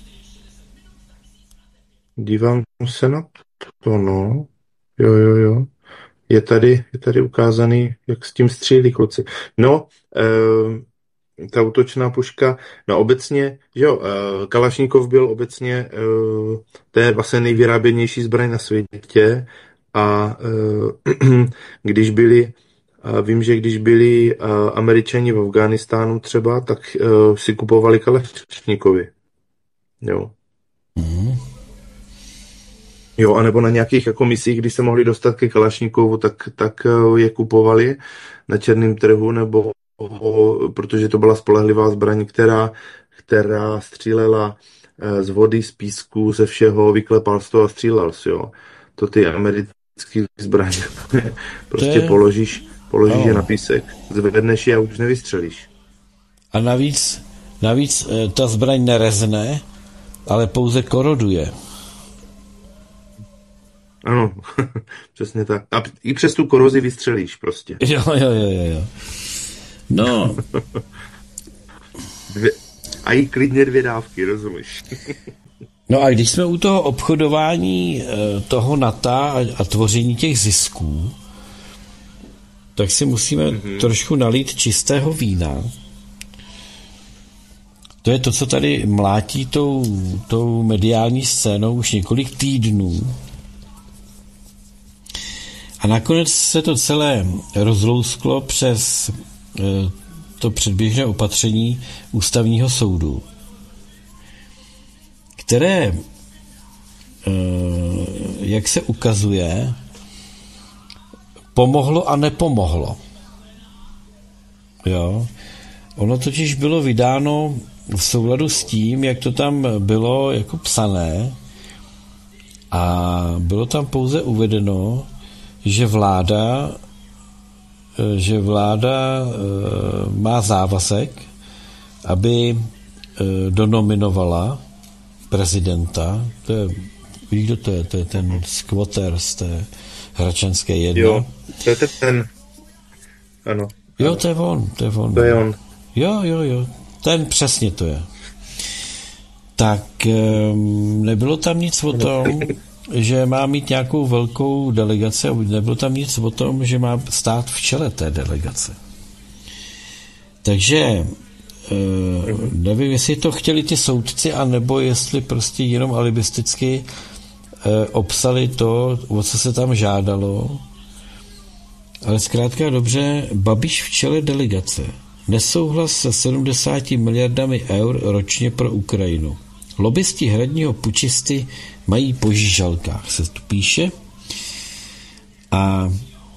Dívám se na to, no. Jo, jo, jo. Je tady, je tady ukázaný, jak s tím střílí kluci. No, e, ta útočná puška, no obecně, že jo, e, Kalašníkov byl obecně, e, to je vlastně nejvyráběnější zbraň na světě. A e, když byli, a vím, že když byli Američani v Afghánistánu třeba, tak e, si kupovali Kalašníkovi. Jo. Mm. Jo, anebo na nějakých jako misích, když se mohli dostat ke Kalašníkovu, tak, tak je kupovali na černém trhu, nebo o, protože to byla spolehlivá zbraň, která, která střílela z vody, z písku, ze všeho, vyklepal z toho a střílel si, jo. To ty americké zbraně prostě je... položíš, položíš no. je na písek, zvedneš je a už nevystřelíš. A navíc, Navíc ta zbraň nerezne, ale pouze koroduje. Ano, přesně tak. A i přes tu korozi vystřelíš prostě. Jo, jo, jo, jo. No. Dvě, a i klidně dvě dávky, rozumíš? No a když jsme u toho obchodování toho NATO a tvoření těch zisků, tak si musíme mm-hmm. trošku nalít čistého vína. To je to, co tady mlátí tou, tou mediální scénou už několik týdnů. A nakonec se to celé rozlousklo přes to předběžné opatření Ústavního soudu, které, jak se ukazuje, pomohlo a nepomohlo. Jo. Ono totiž bylo vydáno v souladu s tím, jak to tam bylo jako psané, a bylo tam pouze uvedeno, že vláda že vláda má závazek, aby donominovala prezidenta. To je, víš, kdo to je? To je ten squatter z té Hračanské jedno. Jo, to je ten, ano. Jo, to je on, to je on. To je on. Jo, jo, jo, ten přesně to je. Tak nebylo tam nic o tom, že má mít nějakou velkou delegaci, nebylo tam nic o tom, že má stát v čele té delegace. Takže nevím, jestli to chtěli ty soudci, anebo jestli prostě jenom alibisticky obsali to, o co se tam žádalo. Ale zkrátka dobře, Babiš v čele delegace. Nesouhlas se sedmdesáti miliardami eur ročně pro Ukrajinu. Lobbysti hradního pučisty mají po žížalkách, se tu píše. A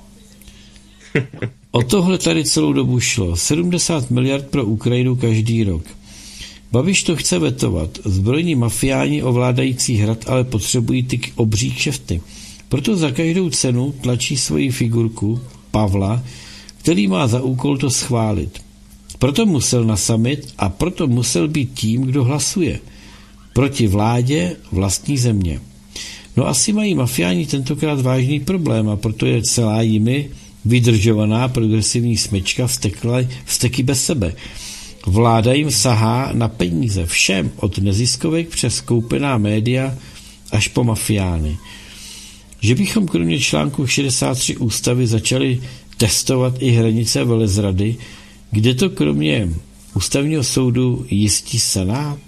o tohle tady celou dobu šlo. sedmdesát miliard pro Ukrajinu každý rok. Babiš to chce vetovat. Zbrojní mafiáni ovládající hrad ale potřebují ty obří kšefty. Proto za každou cenu tlačí svoji figurku Pavla, který má za úkol to schválit. Proto musel na summit a proto musel být tím, kdo hlasuje. Proti vládě vlastní země. No asi mají mafiáni tentokrát vážný problém a proto je celá jimi vydržovaná progresivní smečka vstekla, vsteky bez sebe. Vláda jim sahá na peníze všem, od neziskovek přes koupená média až po mafiány. Že bychom kromě článku šedesát tři ústavy začali testovat i hranice velezrady, kde to kromě ústavního soudu jistí senát?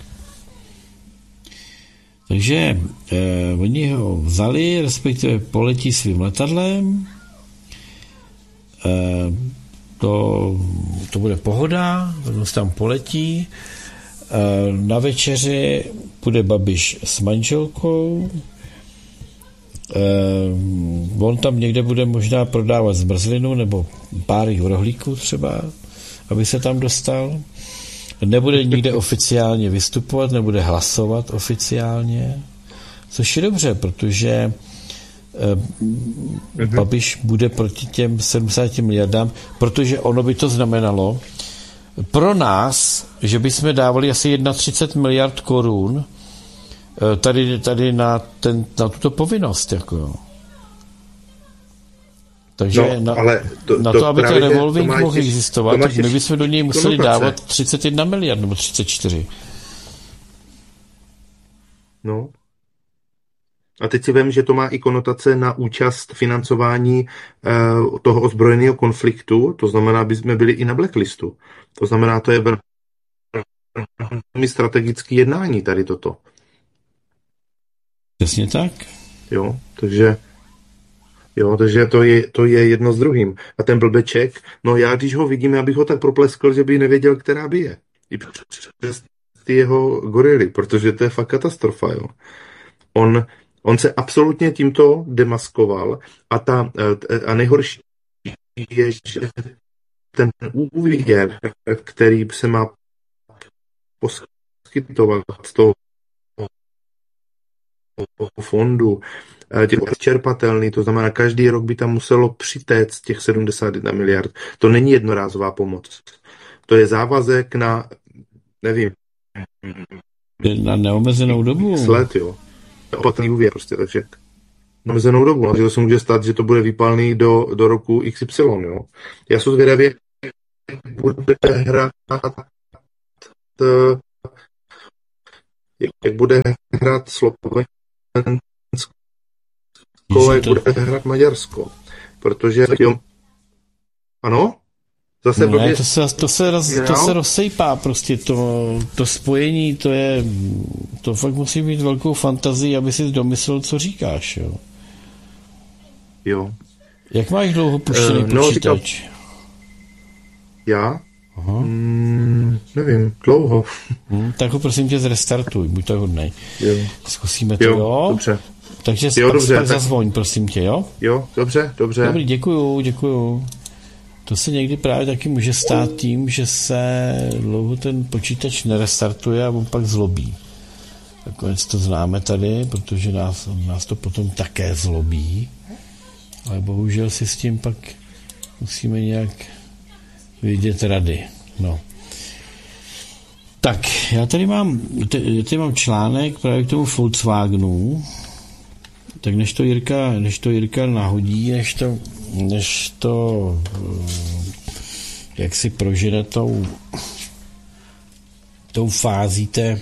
Takže eh, oni ho vzali, respektive poletí svým letadlem. Eh, to, to bude pohoda, on tam poletí. Eh, na večeři půjde Babiš s manželkou. Eh, on tam někde bude možná prodávat zmrzlinu nebo pár rohlíků třeba, aby se tam dostal. Nebude nikde oficiálně vystupovat, nebude hlasovat oficiálně, což je dobře, protože eh, Babiš bude proti těm sedmdesáti miliardám, protože ono by to znamenalo pro nás, že bychom dávali asi třicet jedna miliard korun eh, tady, tady na, ten, na tuto povinnost. Jako. Takže no, na, ale to, na to, to aby ten revolving mohl máš, existovat, tak my bychom do něj museli dávat třicet jedna miliard nebo třicet čtyři. No. A teď si vím, že to má i konotace na účast financování uh, toho ozbrojeného konfliktu, to znamená, aby jsme byli i na blacklistu. To znamená, to je velmi strategické jednání tady toto. Přesně tak. Jo, takže Jo, takže to je, to je jedno s druhým. A ten blbeček, no já když ho vidím, já bych ho tak propleskl, že by nevěděl, která by je. I přes ty jeho gorily, protože to je fakt katastrofa, jo. On, on se absolutně tímto demaskoval a, ta, a nejhorší je, že ten úvěr, který se má poskytovat z toho fondu, těch čerpatelný, to znamená, každý rok by tam muselo přitéct těch sedmdesát jedna miliard. To není jednorázová pomoc. To je závazek na nevím. Na neomezenou dobu. Let, jo. Opatný úvěr prostě, takže neomezenou dobu. Takže to se může stát, že to bude vypálný do, do roku iks ypsilon, jo. Já jsem zvědavě, bude hrát jak bude hrát Slovensko, jak bude hrát Maďarsko. Protože jo, ano? Zase ne, to se, to, se roz, to se rozsejpá prostě, to, to spojení, to je, to fakt musí mít velkou fantazii, aby si domyslel, co říkáš, jo. Jo. Jak máš dlouho puštěný uh, no, počítač? Říkám, já? Aha. Mm, nevím, dlouho. Hmm, tak ho prosím tě zrestartuj, buď tak hodnej. Jo. Zkusíme to, jo? jo? Dobře. Takže jo, pak, dobře, pak tak... zazvoň, prosím tě, jo? Jo, dobře, dobře. Dobrý, děkuju, děkuju. To se někdy právě taky může stát tím, že se dlouho ten počítač nerestartuje a on pak zlobí. Nakonec to známe tady, protože nás, nás to potom také zlobí. Ale bohužel si s tím pak musíme nějak vidět rady. No. Tak, já tady mám, tady mám článek právě k tomu Volkswagenu. Tak než to Jirka, než to Jirka nahodí, než to, než to jak si prožene tou, tou fází té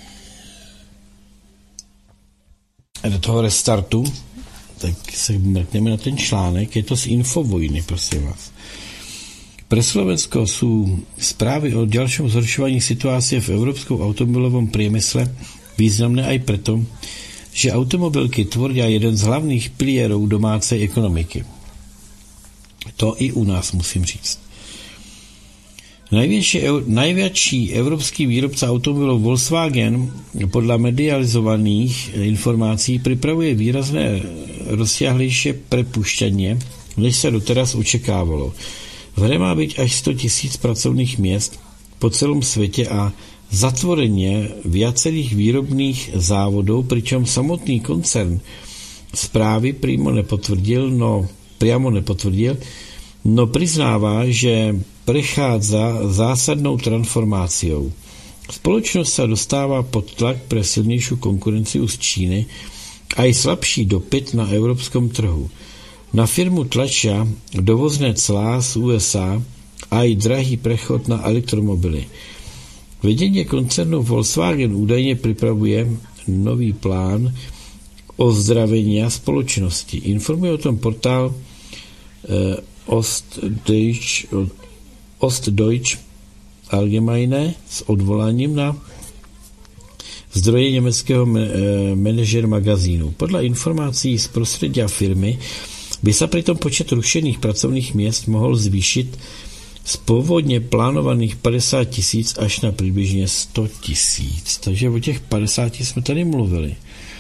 do toho restartu, tak se mrkneme na ten článek. Je to z Infovojny, prosím vás. Pre Slovensko sú správy o ďalšom zhoršovaní situácie v európskom automobilovom priemysle významné aj preto, že automobilky tvoria jeden z hlavných pilierov domácej ekonomiky. To i u nás musím říct. Najväčší, najväčší európsky výrobca automobilov Volkswagen podľa medializovaných informácií pripravuje výrazné rozsiahlejšie prepušťanie, než sa doteraz očekávalo. V hre má byť až sto tisíc pracovných miest po celom svete a zatvorenie viacerých výrobných závodov, pričom samotný koncern správy prímo nepotvrdil, no priamo nepotvrdil, no priznáva, že prechádza zásadnou transformáciou. Spoločnosť sa dostáva pod tlak pre silnejšiu konkurenciu z Číny a aj slabší dopyt na európskom trhu. Na firmu tlačia dovozné clá z ú es á a aj drahý prechod na elektromobily. Vedenie koncernu Volkswagen údajne pripravuje nový plán ozdravenia spoločnosti. Informuje o tom portál eh, Ostdeutsch, Ostdeutsch Allgemeine s odvolaním na zdroje německého manažer magazínu. Podľa informácií z prostredia firmy by sa pritom počet rušených pracovných miest mohol zvýšiť z pôvodne plánovaných padesát tisíc až na približne sto tisíc. Takže o těch padesáti jsme tady mluvili.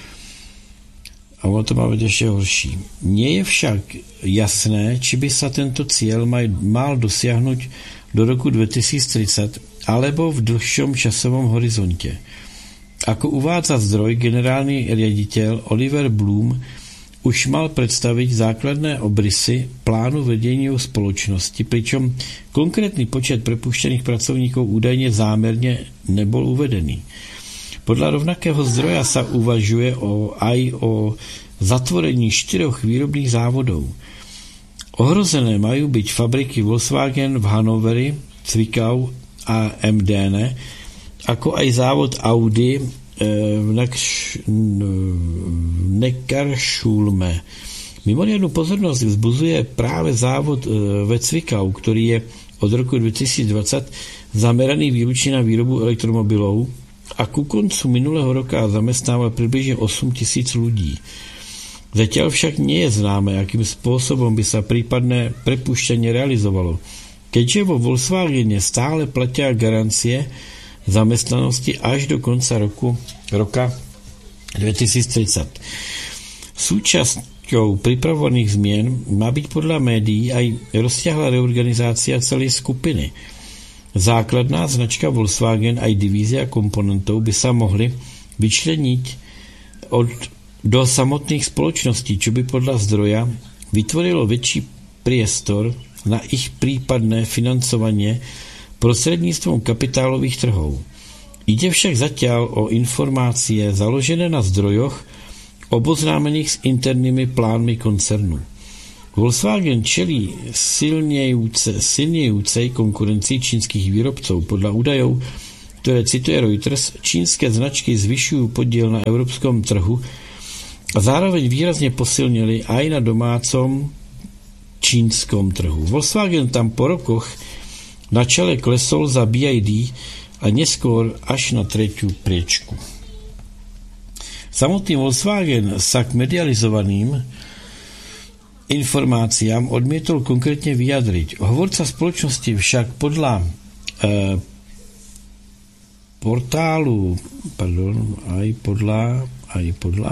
A ono to má být ještě horší. Nie je však jasné, či by sa tento cieľ mal dosiahnuť do roku dvetisíctridsať alebo v dlhšom časovom horizonte. Ako uvádza zdroj, generálny riaditeľ Oliver Bloom už mal predstaviť základné obrysy plánu vedenia spoločnosti, pričom konkrétny počet prepuštených pracovníkov údajne zámerne nebol uvedený. Podľa rovnakého zdroja sa uvažuje o, aj o zatvorení štyroch výrobných závodov. Ohrozené majú byť fabriky Volkswagen v Hanoveri, Cvikau a Emdene, ako aj závod Audi v Neckarsulme. Mimoriadnu pozornosť vzbuzuje práve závod ve Cvikau, ktorý je od roku dvetisícdvadsať zameraný výlučne na výrobu elektromobilov a ku koncu minulého roka zamestnával približne osem tisíc ľudí. Zatiaľ však nie je známe, akým spôsobom by sa prípadné prepušťanie realizovalo. Keďže vo Volkswagene stále platia garancie zamestnanosti až do konca roku, roka dvetisíctridsať. Súčasťou pripravovaných zmien má byť podľa médií aj rozsiahla reorganizácia celej skupiny. Základná značka Volkswagen aj divízia komponentov by sa mohli vyčleniť od, do samotných spoločností, čo by podľa zdroja vytvorilo väčší priestor na ich prípadné financovanie prostredníctvom kapitálových trhov. Jde však zatiaľ o informácie založené na zdrojoch oboznámených s internými plánmi koncernu. Volkswagen čelí silnějúce, silnějúcej konkurencii čínských výrobců. Podľa údajov, ktoré cituje Reuters, čínské značky zvyšujú podiel na európskom trhu a zároveň výrazně posilnili aj na domácom čínskom trhu. Volkswagen tam po rokoch na čele klesol za bé í dé a neskôr až na tretiu priečku. Samotný Volkswagen sa k medializovaným informáciám odmietol konkrétne vyjadriť. Hovorca spoločnosti však podľa eh, portálu, pardon, aj podľa, aj podľa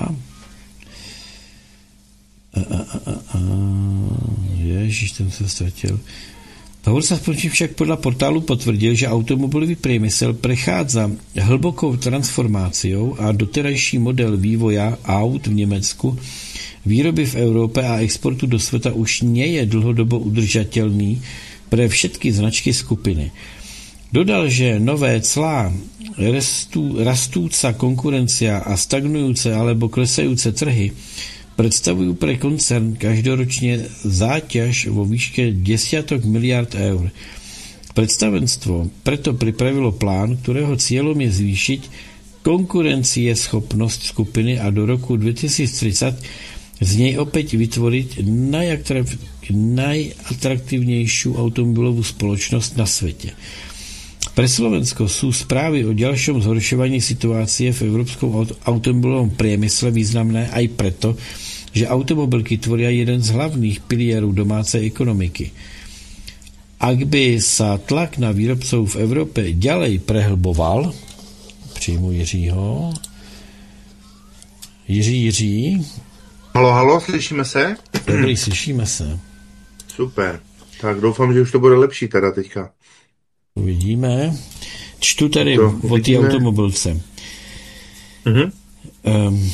a, a, a, a, ježiš, ten sa stratil. Hovorca spoločnosti však podľa portálu potvrdil, že automobilový priemysel prechádza hlbokou transformáciou a doterajší model vývoja aut v Německu, výroby v Európe a exportu do sveta už nie je dlhodobo udržateľný pre všetky značky skupiny. Dodal, že nové clá, rastú, rastúca konkurencia a stagnujúce alebo klesajúce trhy predstavujú pre koncern každoročne záťaž vo výške desiatok miliard eur. Predstavenstvo preto pripravilo plán, ktorého cieľom je zvýšiť konkurencieschopnosť skupiny a do roku dvetisíctridsať z nej opäť vytvoriť najatraktívnejšiu automobilovú spoločnosť na svete. Pre Slovensko sú správy o ďalšom zhoršovaní situácie v európskom automobilovom priemysle významné aj preto, že automobilky tvoria jeden z hlavných pilierov domácej ekonomiky. Ak by sa tlak na výrobcov v Európe ďalej prehlboval, přijmu Jiřího. Jiří, Jiří. Halo, halo, slyšíme se? Dobrý, slyšíme se. Super. Tak doufám, že už to bude lepší teda teďka. Uvidíme. Čtu tady to, o té automobilce. Uh-huh. Um,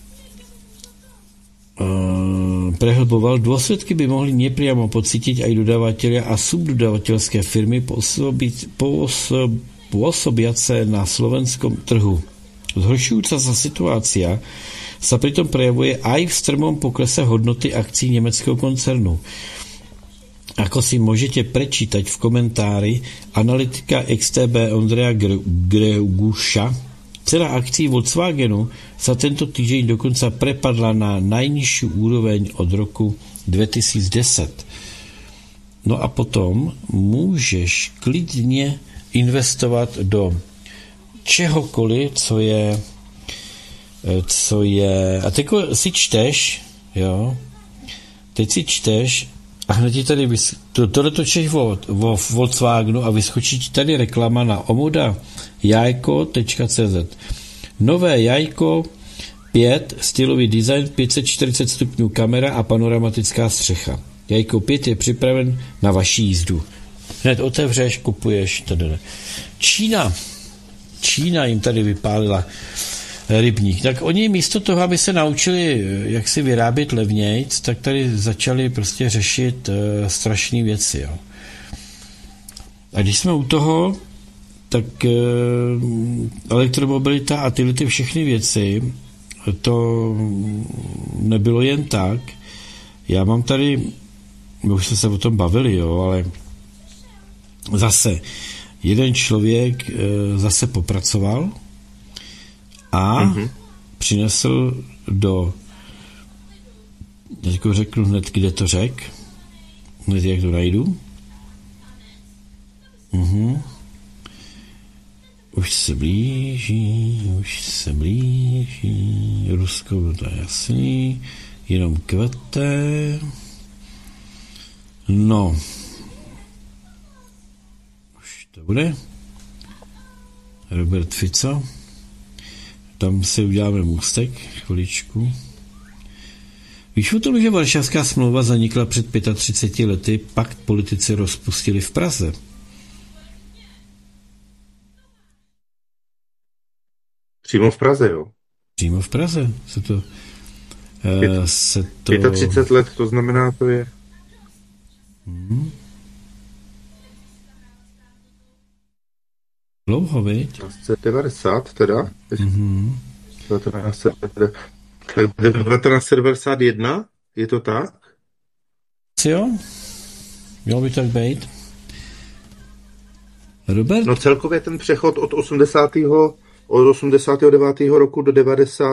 uh, prehlboval. Dôsledky by mohli nepriamo pocítiť aj dodavatelia a subdodavateľské firmy pôsobiť, pôsob, pôsobiace na slovenskom trhu. Zhoršujúca sa situácia sa pritom prejavuje aj v strmom poklese hodnoty akcií nemeckého koncernu. Ako si môžete prečítať v komentári analytika X T B Ondreja Greguša, cena akcií Volkswagenu sa tento týždeň dokonca prepadla na najnižšiu úroveň od roku dvetisícdesať. No a potom môžeš klidne investovať do čehokoliv, co je co je a teď si čteš, jo, teď si čteš a hned ti tady vys... to, tohle točíš o, o Volkswagenu a vyskočí ti tady reklama na omoda jajko tečka cé zet. Nové jajko pět, stylový design, pět set čtyřicet stupňů kamera a panoramatická střecha. Jajko pět je připraven na vaši jízdu. Hned otevřeš, kupuješ. Tadada. Čína. Čína jim tady vypálila rybník. Tak oni místo toho, aby se naučili, jak si vyrábět levnějc, tak tady začali prostě řešit uh, strašné věci. Jo. A když jsme u toho, tak uh, elektromobilita a tyhle ty všechny věci, to nebylo jen tak. Já mám tady, už jsme se o tom bavili, jo, ale zase jeden člověk uh, zase popracoval a mm-hmm. přinesl do, teď řeknu hned, kde to řek, hned jak to najdu. Mhm. Už se blíží, už se blíží, Rusko, to je jasný, jenom kvete. No, už to bude. Robert Fico. Tam si uděláme můstek, chviličku. Víš o tom, že Varšavská smlouva zanikla před třiceti pěti lety, pak politici rozpustili v Praze. Přímo v Praze, jo? Přímo v Praze. Se to, Pět, uh, se to... třicet pět let, to znamená, to je... Hmm. Dlouho, viď? devatenáct set devadesát teda. Mm-hmm. devatenáct set devadesát jedna, je to tak? Jo, mělo by tak být. Robert? No celkově ten přechod od osmdesátého od osmdesátého devátého roku do devadesátého